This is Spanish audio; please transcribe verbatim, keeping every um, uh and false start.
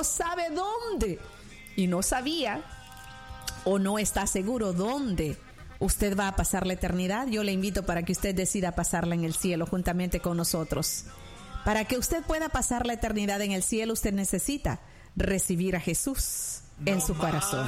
sabe dónde y no sabía o no está seguro dónde usted va a pasar la eternidad, yo le invito para que usted decida pasarla en el cielo juntamente con nosotros. Para que usted pueda pasar la eternidad en el cielo, usted necesita recibir a Jesús en su corazón.